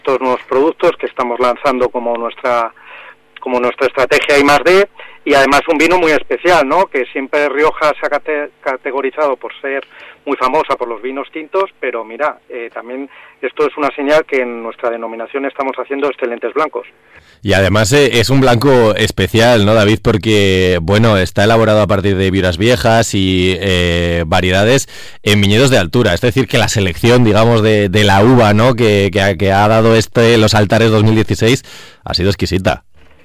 estos nuevos productos que estamos lanzando como nuestra estrategia I+D, y además un vino muy especial, ¿no? Que siempre Rioja se ha categorizado por ser muy famosa por los vinos tintos, pero mira, también esto es una señal que en nuestra denominación estamos haciendo excelentes blancos. Y además es un blanco especial, ¿no, David? Porque, bueno, está elaborado a partir de viuras viejas y variedades en viñedos de altura. Es decir, que la selección, digamos, de la uva, ¿no? que ha dado los Altares 2016 ha sido exquisita.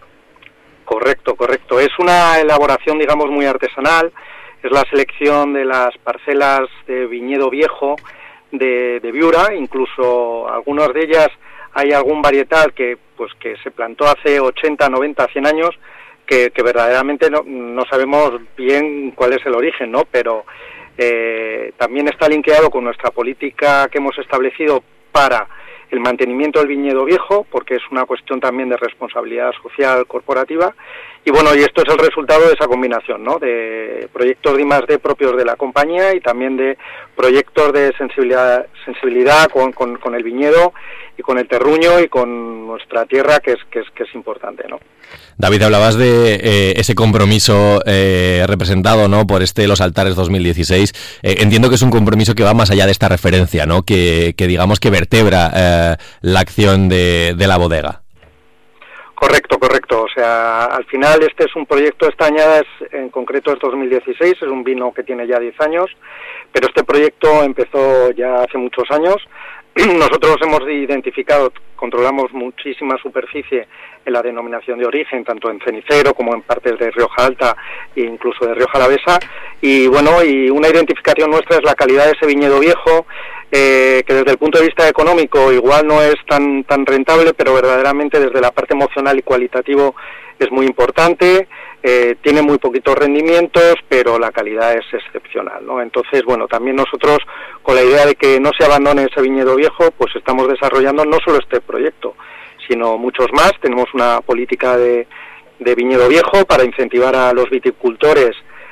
Correcto. Es una elaboración, digamos, muy artesanal. Es la selección de las parcelas de viñedo viejo de Viura. Incluso algunas de ellas hay algún varietal que se plantó hace 80, 90, 100 años que verdaderamente no sabemos bien cuál es el origen, ¿no? Pero también está linkeado con nuestra política que hemos establecido para el mantenimiento del viñedo viejo, porque es una cuestión también de responsabilidad social corporativa, y bueno, y esto es el resultado de esa combinación, ¿no? De proyectos de I+D propios de la compañía y también de proyectos de sensibilidad con el viñedo y con el terruño y con nuestra tierra, que es importante, ¿no? David, hablabas de ese compromiso representado, ¿no? Por Los Altares 2016. Entiendo que es un compromiso que va más allá de esta referencia, ¿no? Que digamos que vertebra la acción de la bodega. Correcto. O sea, al final este es un proyecto, esta añada en concreto es 2016, es un vino que tiene ya 10 años, pero este proyecto empezó ya hace muchos años. Nosotros hemos identificado, controlamos muchísima superficie en la denominación de origen, tanto en Cenicero como en partes de Rioja Alta e incluso de Rioja Alavesa, y bueno, y una identificación nuestra es la calidad de ese viñedo viejo, que desde el punto de vista económico igual no es tan rentable, pero verdaderamente desde la parte emocional y cualitativo es muy importante. Tiene muy poquitos rendimientos, pero la calidad es excepcional, ¿no? Entonces, bueno, también nosotros, con la idea de que no se abandone ese viñedo viejo, pues estamos desarrollando no solo este proyecto, sino muchos más. Tenemos una política de viñedo viejo para incentivar a los viticultores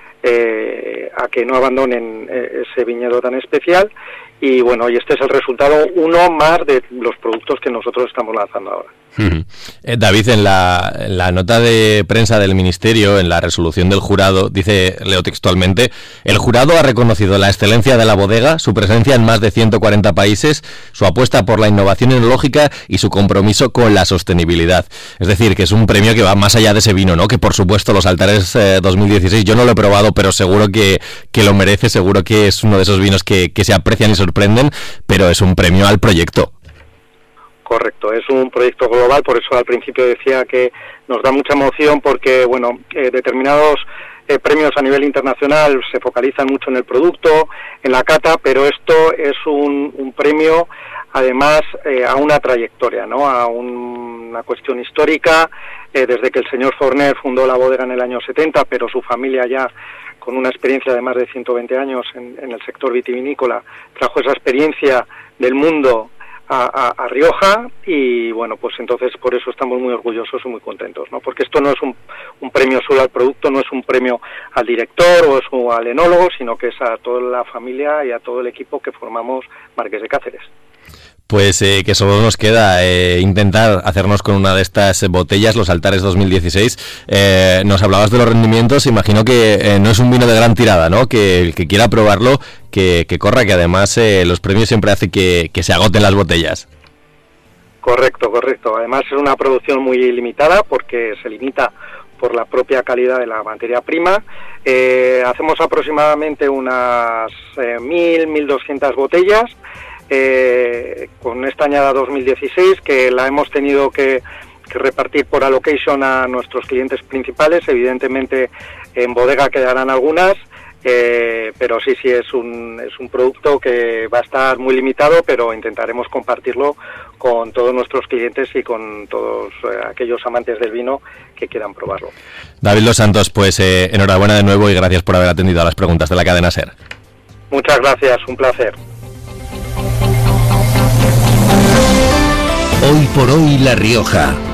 a que no abandonen ese viñedo tan especial, y bueno, y este es el resultado, uno más de los productos que nosotros estamos lanzando ahora. David, en la nota de prensa del Ministerio, en la resolución del jurado, dice, leo textualmente: el jurado ha reconocido la excelencia de la bodega, su presencia en más de 140 países, su apuesta por la innovación enológica y su compromiso con la sostenibilidad. Es decir, que es un premio que va más allá de ese vino, ¿no? Que por supuesto Los Altares 2016, yo no lo he probado, pero seguro que lo merece, seguro que es uno de esos vinos que se aprecian y sorprenden, pero es un premio al proyecto. Correcto, es un proyecto global, por eso al principio decía que nos da mucha emoción porque, bueno, determinados premios a nivel internacional se focalizan mucho en el producto, en la cata, pero esto es un premio además a una trayectoria, ¿no? A una cuestión histórica, desde que el señor Forner fundó la bodega en el año 70, pero su familia ya con una experiencia de más de 120 años en el sector vitivinícola, trajo esa experiencia del mundo a Rioja, y bueno, pues entonces por eso estamos muy orgullosos y muy contentos, ¿no? Porque esto no es un premio solo al producto, no es un premio al director o al enólogo, sino que es a toda la familia y a todo el equipo que formamos Marqués de Cáceres. Pues que solo nos queda intentar hacernos con una de estas botellas, Los Altares 2016. Nos hablabas de los rendimientos, imagino que no es un vino de gran tirada, ¿no? Que el que quiera probarlo, que corra, que además los premios siempre hacen que se agoten las botellas. Correcto. Además es una producción muy limitada porque se limita por la propia calidad de la materia prima. Hacemos aproximadamente unas 1.200 botellas. Con esta añada 2016, que la hemos tenido que repartir por allocation a nuestros clientes principales. Evidentemente en bodega quedarán algunas, pero sí es un producto que va a estar muy limitado, pero intentaremos compartirlo con todos nuestros clientes y con todos aquellos amantes del vino que quieran probarlo. David Los Santos, pues enhorabuena de nuevo y gracias por haber atendido a las preguntas de la cadena SER. Muchas gracias, un placer. Hoy por hoy La Rioja.